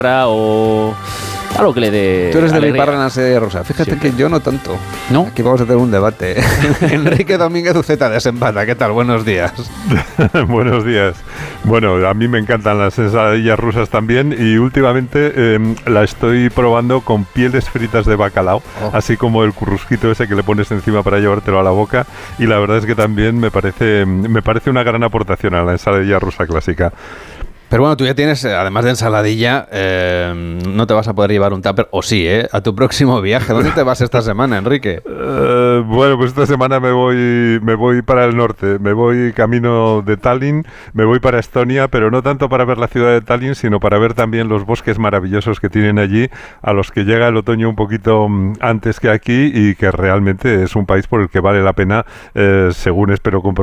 o algo que le dé. Tú eres de alegría. piparra en la ensalada rusa. Fíjate Siempre. que yo no tanto. ¿No? Aquí vamos a tener un debate. Enrique Domínguez Uceta de Desempata. ¿Qué tal? Buenos días. Buenos días. Bueno, a mí me encantan las ensaladillas rusas también y últimamente la estoy probando con pieles fritas de bacalao, así como el currusquito ese que le pones encima para llevártelo a la boca, y la verdad es que también me parece una gran aportación a la ensaladilla rusa clásica. Pero bueno, tú ya tienes, además de ensaladilla, no te vas a poder llevar un tupper, o sí, a tu próximo viaje. ¿Dónde te vas esta semana, Enrique? Bueno, pues esta semana me voy para el norte, me voy camino de Tallinn, me voy para Estonia, pero no tanto para ver la ciudad de Tallinn, sino para ver también los bosques maravillosos que tienen allí, a los que llega el otoño un poquito antes que aquí y que realmente es un país por el que vale la pena, según espero comprobar